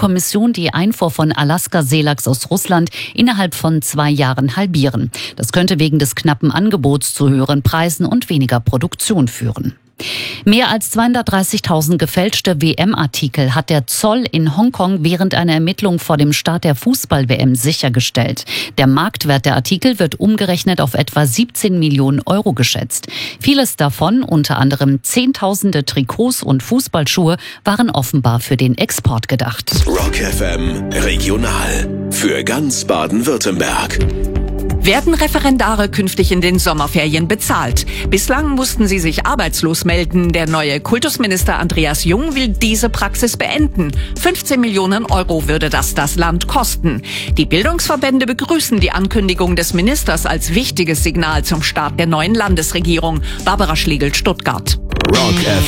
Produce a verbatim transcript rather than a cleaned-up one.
Kommission die Einfuhr von Alaska-Seelachs aus Russland innerhalb von zwei Jahren halbieren. Das könnte wegen des knappen Angebots zu höheren Preisen und weniger Produktion führen. Mehr als zweihundertdreißigtausend gefälschte W M-Artikel hat der Zoll in Hongkong während einer Ermittlung vor dem Start der Fußball-W M sichergestellt. Der Marktwert der Artikel wird umgerechnet auf etwa siebzehn Millionen Euro geschätzt. Vieles davon, unter anderem Zehntausende Trikots und Fußballschuhe, waren offenbar für den Export gedacht. Rock F M Regional für ganz Baden-Württemberg. Werden Referendare künftig in den Sommerferien bezahlt? Bislang mussten sie sich arbeitslos melden. Der neue Kultusminister Andreas Jung will diese Praxis beenden. fünfzehn Millionen Euro würde das das Land kosten. Die Bildungsverbände begrüßen die Ankündigung des Ministers als wichtiges Signal zum Start der neuen Landesregierung. Barbara Schlegel, Stuttgart. Rock F M